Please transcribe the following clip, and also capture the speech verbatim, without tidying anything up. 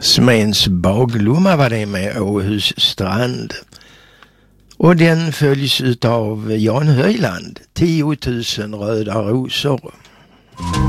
Smens Baglomma var det med Åhus strand. Och den följs av Jan Höjland, tio tusen röda rosor.